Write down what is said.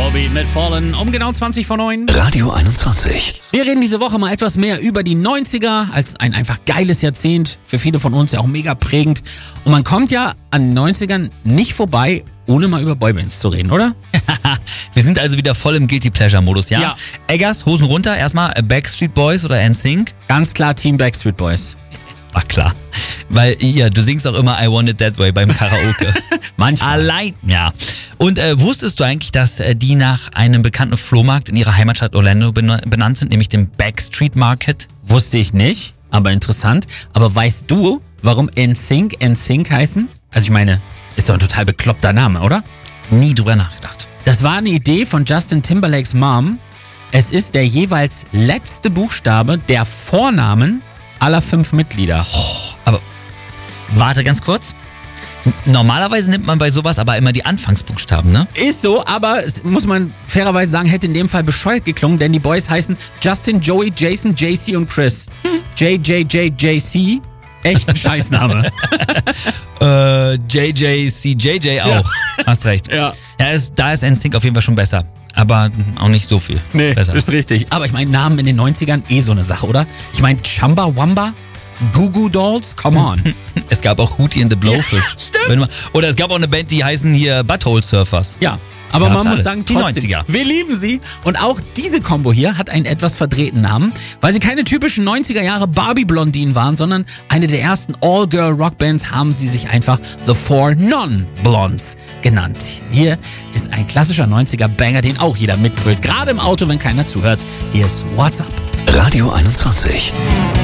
Volbeat mit Fallen um genau 20 vor 9. Radio 21. Wir reden diese Woche mal etwas mehr über die 90er als ein einfach geiles Jahrzehnt. Für viele von uns ja auch mega prägend. Und man kommt ja an den 90ern nicht vorbei, ohne mal über Boybands zu reden, oder? Wir sind also wieder voll im Guilty Pleasure Modus, ja? Ja. Eggers, Hosen runter, erstmal Backstreet Boys oder NSYNC. Ganz klar Team Backstreet Boys. War klar. Weil, ja, du singst auch immer I Want It That Way beim Karaoke. Manchmal. Allein, ja. Und wusstest du eigentlich, dass die nach einem bekannten Flohmarkt in ihrer Heimatstadt Orlando benannt sind, nämlich dem Backstreet Market? Wusste ich nicht, aber interessant. Aber weißt du, warum NSYNC heißen? Also ich meine, ist doch ein total bekloppter Name, oder? Nie drüber nachgedacht. Das war eine Idee von Justin Timberlakes Mom. Es ist der jeweils letzte Buchstabe der Vornamen aller 5 Mitglieder. Aber warte ganz kurz. Normalerweise nimmt man bei sowas aber immer die Anfangsbuchstaben, ne? Ist so, aber es muss man fairerweise sagen, hätte in dem Fall bescheuert geklungen, denn die Boys heißen Justin, Joey, Jason, JC und Chris. JJJJC, echt ein Scheißname. JJCJJ auch. Hast recht. Ja. Da ist NSYNC auf jeden Fall schon besser. Aber auch nicht so viel. Besser. Ist richtig. Aber ich meine, Namen in den 90ern so eine Sache, oder? Ich meine, Chumbawamba, Goo Goo Dolls, come on. Es gab auch Hootie and the Blowfish. Ja, stimmt. Oder es gab auch eine Band, die heißen hier Butthole Surfers. Ja, aber Gab's man muss alles. sagen, Die trotzdem, 90er. wir lieben sie. Und auch diese Combo hier hat einen etwas verdrehten Namen, weil sie keine typischen 90er Jahre Barbie-Blondinen waren, sondern eine der ersten All-Girl-Rockbands haben sie sich einfach The Four Non-Blondes genannt. Hier ist ein klassischer 90er-Banger, den auch jeder mitbrüllt, gerade im Auto, wenn keiner zuhört. Hier ist What's Up. Radio 21.